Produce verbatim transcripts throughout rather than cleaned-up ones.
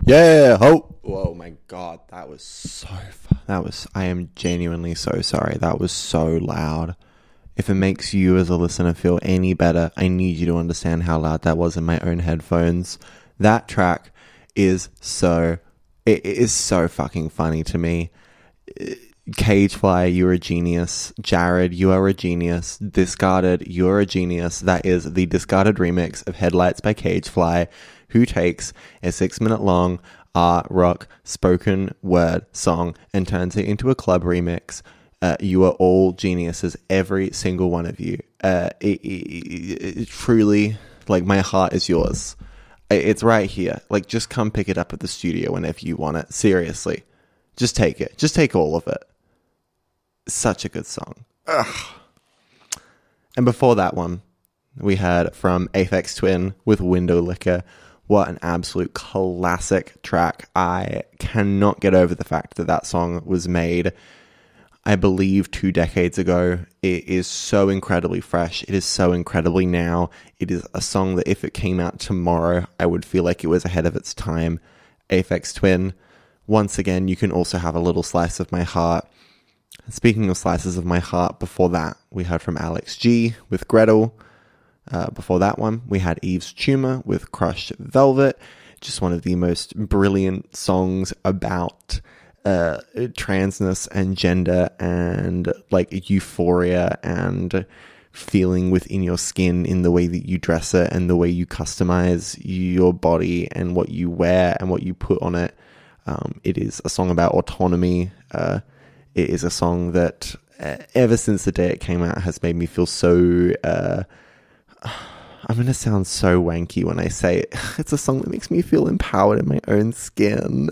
Yeah. Oh. Oh my God. That was so. Fu- that was. I am genuinely so sorry. That was so loud. If it makes you as a listener feel any better, I need you to understand how loud that was in my own headphones. That track is so. It is so fucking funny to me. Cagefly, you're a genius. Jared, you are a genius. Discarded, you're a genius. That is the Discarded remix of Headlights by Cagefly, who takes a six minute long art rock spoken word song and turns it into a club remix. Uh, you are all geniuses, every single one of you. Uh, it, it, it, truly, like, my heart is yours. It's right here. Like, just come pick it up at the studio whenever you want it. Seriously. Just take it. Just take all of it. Such a good song. Ugh. And before that one, we had from Aphex Twin with Window Licker. What an absolute classic track. I cannot get over the fact that that song was made, I believe, two decades ago. It is so incredibly fresh. It is so incredibly now. It is a song that if it came out tomorrow, I would feel like it was ahead of its time. Aphex Twin. Once again, you can also have a little slice of my heart. Speaking of slices of my heart, before that, we heard from Alex G with Gretel. Uh, before that one, we had Eve's Tumor with Crushed Velvet. Just one of the most brilliant songs about uh, transness and gender and like euphoria and feeling within your skin in the way that you dress it and the way you customize your body and what you wear and what you put on it. Um, it is a song about autonomy. Uh, it is a song that uh, ever since the day it came out has made me feel so... Uh, I'm going to sound so wanky when I say it. It's a song that makes me feel empowered in my own skin.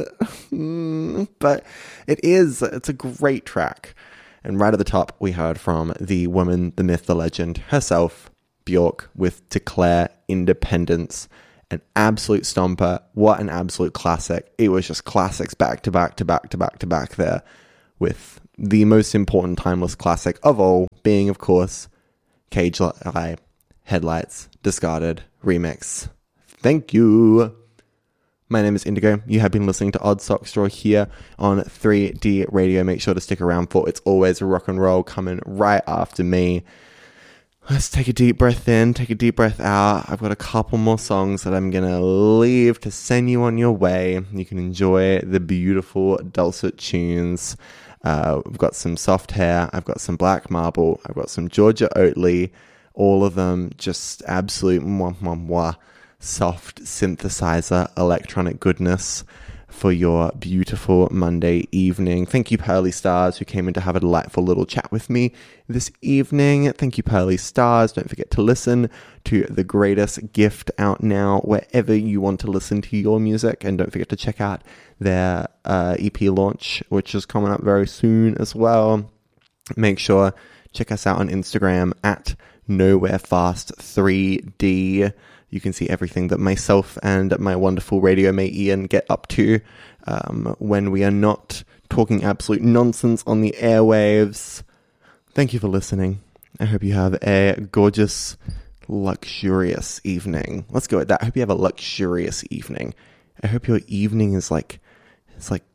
But it is. It's a great track. And right at the top, we heard from the woman, the myth, the legend herself, Bjork, with Declare Independence. An absolute stomper. What an absolute classic. It was just classics back to back to back to back to back there, with the most important timeless classic of all being, of course, Cagefly, Headlights, Discarded remix. Thank you. My name is Indigo. You have been listening to Odd Sock Straw here on three D Radio. Make sure to stick around for It's Always Rock and Roll coming right after me. Let's take a deep breath in, take a deep breath out. I've got a couple more songs that I'm going to leave to send you on your way. You can enjoy the beautiful dulcet tunes. Uh, we've got some Soft Hair. I've got some Black Marble. I've got some Georgia Oatley. All of them just absolute mwah, mwah, mwah, soft synthesizer electronic goodness for your beautiful Monday evening. Thank you, Pearly Stars, who came in to have a delightful little chat with me this evening. Thank you, Pearly Stars. Don't forget to listen to The Greatest Gift out now wherever you want to listen to your music. And don't forget to check out their uh, E P launch, which is coming up very soon as well. Make sure check us out on Instagram at Nowhere Fast three D. You can see everything that myself and my wonderful radio mate Ian get up to um, when we are not talking absolute nonsense on the airwaves. Thank you for listening. I hope you have a gorgeous, luxurious evening. Let's go with that. I hope you have a luxurious evening. I hope your evening is like, it's like,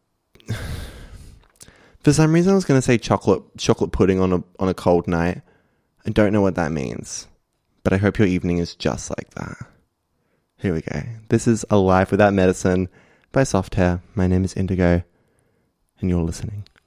for some reason I was going to say chocolate chocolate pudding on a on a cold night. I don't know what that means, but I hope your evening is just like that. Here we go. This is A Life Without Medicine by Soft Hair. My name is Indigo, and you're listening.